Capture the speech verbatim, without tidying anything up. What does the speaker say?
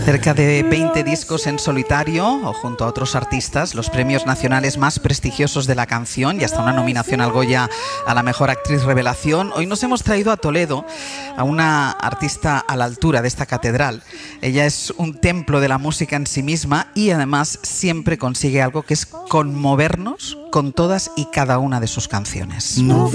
Cerca de veinte discos en solitario o junto a otros artistas, los premios nacionales más prestigiosos de la canción y hasta una nominación al Goya a la mejor actriz revelación. Hoy nos hemos traído a Toledo a una artista a la altura de esta catedral. Ella es un templo de la música en sí misma y además siempre consigue algo que es conmovernos con todas y cada una de sus canciones. No.